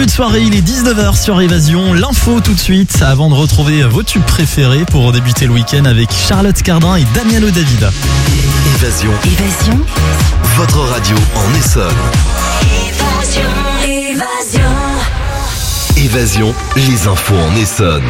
début de soirée, il est 19h sur Évasion. L'info tout de suite, avant de retrouver vos tubes préférés pour débuter le week-end avec Charlotte Cardin et Damiano David. Évasion. Votre radio en Essonne. Évasion, les infos en Essonne.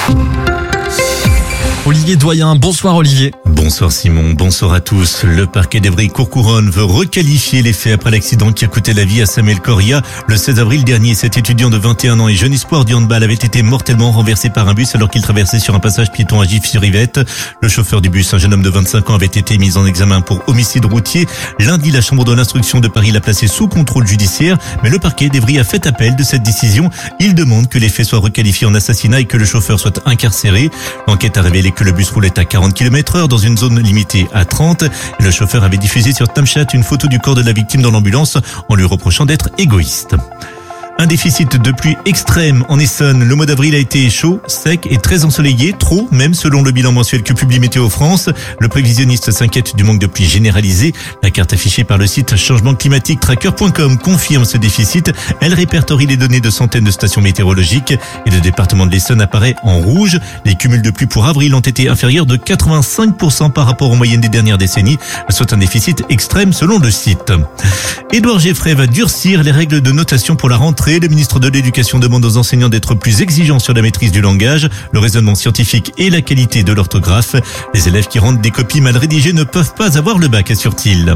Olivier Doyen, bonsoir Olivier. Bonsoir Simon, bonsoir à tous. Le parquet d'Evry-Courcouronnes veut requalifier les faits après l'accident qui a coûté la vie à Samuel Correa. Le 16 avril dernier, cet étudiant de 21 ans et jeune espoir du handball avait été mortellement renversé par un bus alors qu'il traversait sur un passage piéton à Gif-sur-Yvette. Le chauffeur du bus, un jeune homme de 25 ans, avait été mis en examen pour homicide routier. Lundi, la chambre de l'instruction de Paris l'a placé sous contrôle judiciaire, mais le parquet d'Evry a fait appel de cette décision. Il demande que les faits soient requalifiés en assassinat et que le chauffeur soit incarcéré. L'enquête a révélé que le bus roulait à 40 km/h dans une zone limitée à 30. Le chauffeur avait diffusé sur Snapchat une photo du corps de la victime dans l'ambulance en lui reprochant d'être égoïste. Un déficit de pluie extrême en Essonne. Le mois d'avril a été chaud, sec et très ensoleillé. Trop, même selon le bilan mensuel que publie Météo France. Le prévisionniste s'inquiète du manque de pluie généralisé. La carte affichée par le site changementclimatique-tracker.com confirme ce déficit. Elle répertorie les données de centaines de stations météorologiques et le département de l'Essonne apparaît en rouge. Les cumuls de pluie pour avril ont été inférieurs de 85% par rapport aux moyennes des dernières décennies, soit un déficit extrême selon le site. Édouard Geffray va durcir les règles de notation pour la rentrée. Le ministre de l'Éducation demande aux enseignants d'être plus exigeants sur la maîtrise du langage, le raisonnement scientifique et la qualité de l'orthographe. Les élèves qui rendent des copies mal rédigées ne peuvent pas avoir le bac, assure-t-il.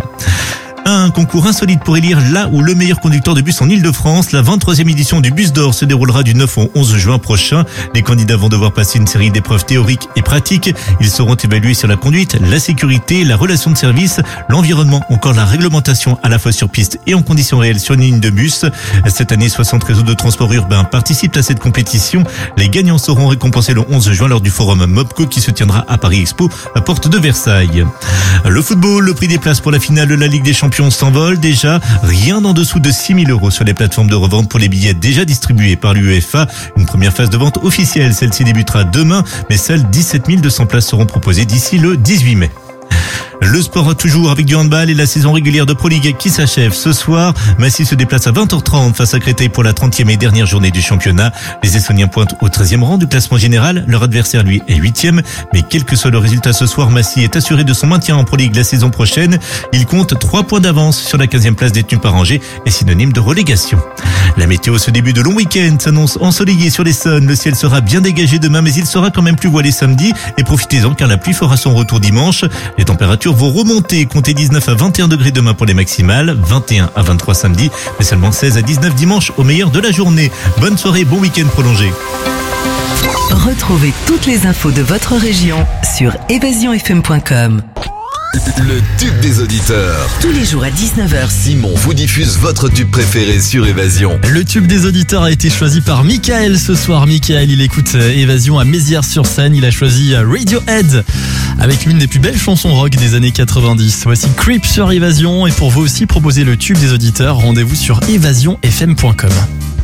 Un concours insolite pour élire là où le meilleur conducteur de bus en Ile-de-France. La 23e édition du Bus d'Or se déroulera du 9 au 11 juin prochain. Les candidats vont devoir passer une série d'épreuves théoriques et pratiques. Ils seront évalués sur la conduite, la sécurité, la relation de service, l'environnement, encore la réglementation à la fois sur piste et en conditions réelles sur une ligne de bus. Cette année, 60 réseaux de transport urbain participent à cette compétition. Les gagnants seront récompensés le 11 juin lors du forum Mobco qui se tiendra à Paris Expo, à porte de Versailles. Le football, le prix des places pour la finale de la Ligue des Champions s'envole déjà, rien en dessous de 6 000 € sur les plateformes de revente pour les billets déjà distribués par l'UEFA. Une première phase de vente officielle, celle-ci débutera demain, mais seules 17 200 places seront proposées d'ici le 18 mai. Le sport toujours avec du handball et la saison régulière de Pro League qui s'achève ce soir. Massy se déplace à 20h30 face à Créteil pour la 30e et dernière journée du championnat. Les Essoniens pointent au 13e rang du classement général. Leur adversaire, lui, est 8e. Mais quel que soit le résultat ce soir, Massy est assuré de son maintien en Pro League la saison prochaine. Il compte 3 points d'avance sur la 15e place détenue par Angers et synonyme de relégation. La météo, ce début de long week-end, s'annonce ensoleillé sur l'Essonne. Le ciel sera bien dégagé demain, mais il sera quand même plus voilé samedi. Et profitez-en car la pluie fera son retour dimanche. Les températures vont remonter, comptez 19 à 21 degrés demain pour les maximales, 21 à 23 samedi, mais seulement 16 à 19 dimanche au meilleur de la journée. Bonne soirée, bon week-end prolongé. Retrouvez toutes les infos de votre région sur évasionfm.com. Le tube des auditeurs. Tous les jours à 19h. Simon vous diffuse votre tube préféré sur Évasion. Le tube des auditeurs a été choisi par Michael ce soir. Michael, il écoute Évasion à Mézières-sur-Seine. Il a choisi Radiohead avec l'une des plus belles chansons rock des années 90. Voici Creep sur Évasion. Et pour vous aussi proposer le tube des auditeurs, rendez-vous sur évasionfm.com.